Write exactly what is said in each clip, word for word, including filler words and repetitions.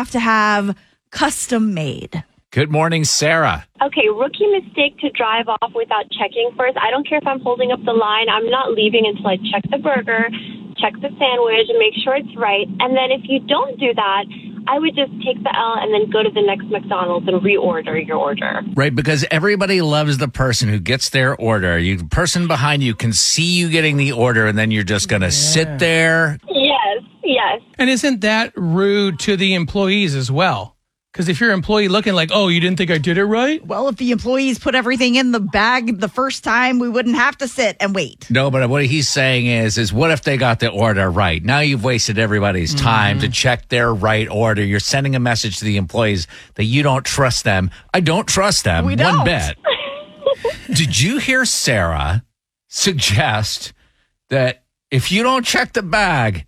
have to have custom made. Good morning, Sarah. Okay, rookie mistake to drive off without checking first. I don't care if I'm holding up the line. I'm not leaving until I check the burger, check the sandwich, and make sure it's right. And then if you don't do that, I would just take the L and then go to the next McDonald's and reorder your order. Right, because everybody loves the person who gets their order. You, the person behind you can see you getting the order, and then you're just going to yeah. sit there. Yes, yes. And isn't that rude to the employees as well? Because if your employee looking like, oh, you didn't think I did it right? Well, if the employees put everything in the bag the first time, we wouldn't have to sit and wait. No, but what he's saying is, is what if they got the order right? Now you've wasted everybody's time mm-hmm. to check their right order. You're sending a message to the employees that you don't trust them. I don't trust them we one don't. bit. Did you hear Sarah suggest that if you don't check the bag,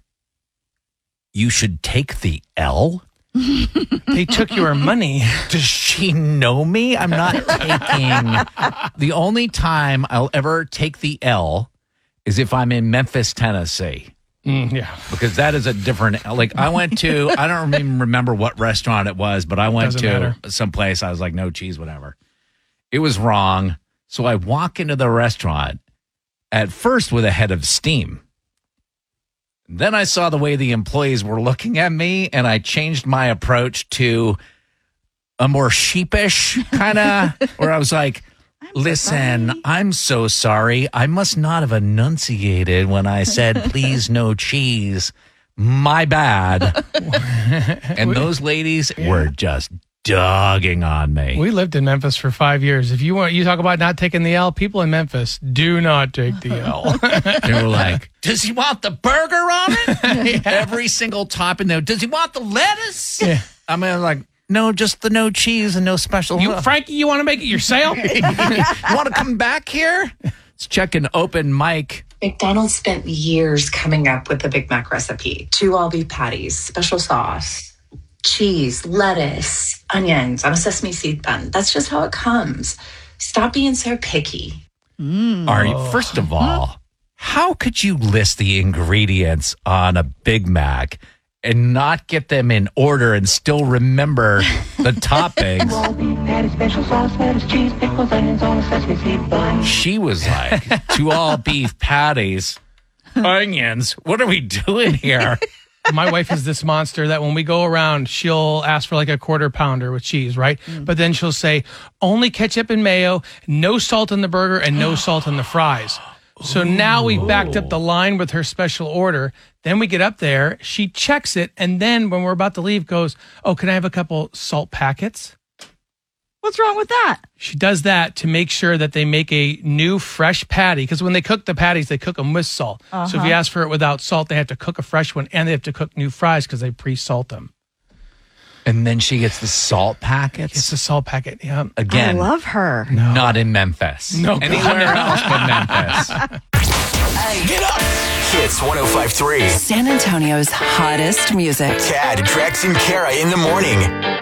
you should take the L? They took your money. Does she know me? I'm not taking... The only time I'll ever take the L is if I'm in Memphis, Tennessee. Mm, yeah. Because that is a different... Like, I went to... I don't even remember what restaurant it was, but I went Doesn't to matter. someplace. I was like, no cheese, whatever. It was wrong. So I walk into the restaurant at first with a head of steam. Then I saw the way the employees were looking at me, and I changed my approach to a more sheepish kind of, where I was like, listen, so I'm so sorry. I must not have enunciated when I said, please, no cheese. My bad. And those ladies yeah. were just dogging on me. We lived in Memphis for five years. If you want, you talk about not taking the L, people in Memphis do not take the L. They were like, does he want the burger on it? Yeah. Every single topping there. Does he want the lettuce? Yeah. I mean, like, no, just the no cheese and no special. You, Frankie, you want to make it yourself? You want to come back here? Let's check an open mic. McDonald's spent years coming up with the Big Mac recipe. Two all-beef patties, special sauce, cheese, lettuce, onions on a sesame seed bun. That's just how it comes. Stop being so picky. Mm. Are you, first of all, how could you list the ingredients on a Big Mac and not get them in order and still remember the toppings? She was like, two all beef patties, onions. What are we doing here? My wife is this monster that when we go around, she'll ask for like a quarter pounder with cheese, right? Mm. But then she'll say, only ketchup and mayo, no salt in the burger, and no salt in the fries. So now we've backed up the line with her special order. Then we get up there, she checks it, and then when we're about to leave, goes, oh, can I have a couple salt packets? What's wrong with that? She does that to make sure that they make a new fresh patty. Because when they cook the patties, they cook them with salt. Uh-huh. So if you ask for it without salt, they have to cook a fresh one, and they have to cook new fries because they pre-salt them. And then she gets the salt packets? It's a salt packet, yeah. Again. I love her. No. Not in Memphis. No. Anywhere else but Memphis. Hey, get up! Hits one oh five point three. San Antonio's hottest music. Chad, Drex, and Kara in the morning.